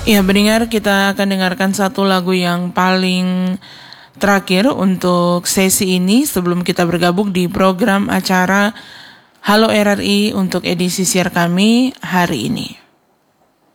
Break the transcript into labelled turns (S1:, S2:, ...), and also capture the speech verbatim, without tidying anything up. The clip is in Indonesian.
S1: Ya, pendengar, kita akan dengarkan satu lagu yang paling terakhir untuk sesi ini sebelum kita bergabung di program acara Halo R R I untuk edisi siar kami hari ini.